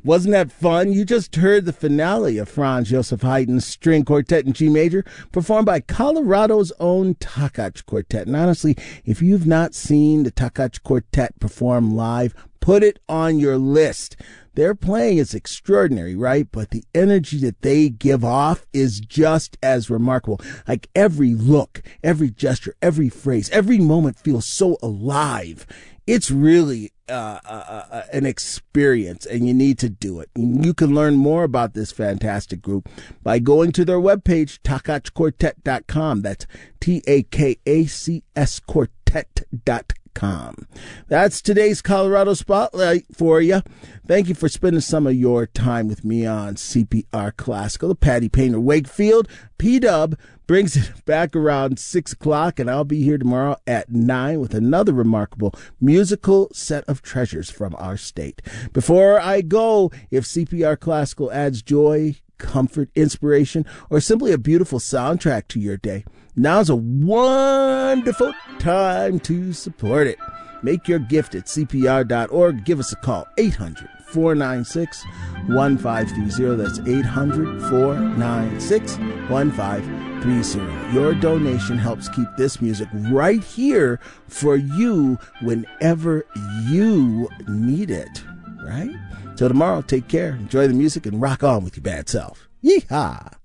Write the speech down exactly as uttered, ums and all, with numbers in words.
Wasn't that fun? You just heard the finale of Franz Joseph Haydn's String Quartet in G Major, performed by Colorado's own Takach Quartet. And honestly, if you've not seen the Takach Quartet perform live, put it on your list. Their playing is extraordinary, right? But the energy that they give off is just as remarkable. Like every look, every gesture, every phrase, every moment feels so alive. It's really uh, uh, uh, an experience, and you need to do it. You can learn more about this fantastic group by going to their webpage, takach quartet dot com. That's T A K A C S quartet dot com. That's today's Colorado Spotlight for you. Thank you for spending some of your time with me on C P R Classical. The Patty Painter Wakefield, P-Dub, brings it back around six o'clock, and I'll be here tomorrow at nine with another remarkable musical set of treasures from our state. Before I go, if C P R Classical adds joy, comfort, inspiration, or simply a beautiful soundtrack to your day, now's a wonderful time to support it. Make your gift at C P R dot org. Give us a call, eight hundred, four nine six, one five three zero. That's eight hundred, four nine six, one five three zero. Your donation helps keep this music right here for you whenever you need it, right? Till tomorrow, take care, enjoy the music, and rock on with your bad self. Yeehaw!